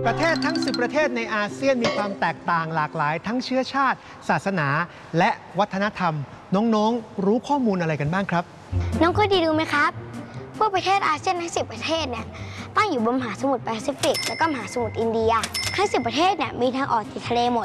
ประเทศทั้ง10ประเทศในอาเซียนมีความแตกต่างหลากหลายทั้งเชื้อชาติ ศาสนาและวัฒนธรรมน้องๆรู้ข้อมูลอะไรกันบ้างครับน้องก็ดีดูไหมครับพวกประเทศอาเซียนทั้ง10ประเทศเนี่ยตั้งอยู่บนมหาสมุทรแปซิฟิกและก็มหาสมุทรอินเดียทั้ง10ประเทศเนี่ยมีทางออกติดทะเลหมด